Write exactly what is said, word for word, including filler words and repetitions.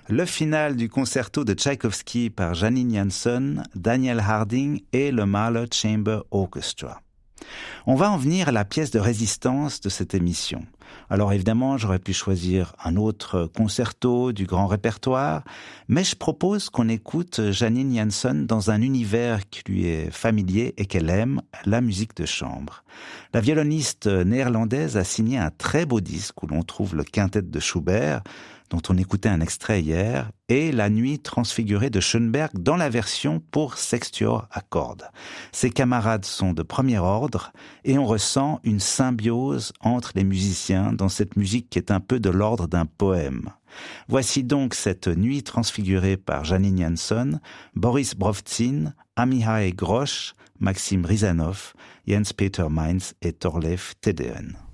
Le final du concerto de Tchaïkovski par Janine Janson, Daniel Harding et le Mahler Chamber Orchestra. On va en venir à la pièce de résistance de cette émission. Alors évidemment, j'aurais pu choisir un autre concerto du grand répertoire, mais je propose qu'on écoute Janine Janson dans un univers qui lui est familier et qu'elle aime, la musique de chambre. La violoniste néerlandaise a signé un très beau disque où l'on trouve le quintet de Schubert, dont on écoutait un extrait hier, et La Nuit transfigurée de Schoenberg dans la version pour sextuor à cordes. Ses camarades sont de premier ordre et on ressent une symbiose entre les musiciens dans cette musique qui est un peu de l'ordre d'un poème. Voici donc cette Nuit transfigurée par Janine Janson, Boris Brovtsin, Amihai Grosz, Maxime Rizanov, Jens-Peter Mainz et Thorleif Tedeen.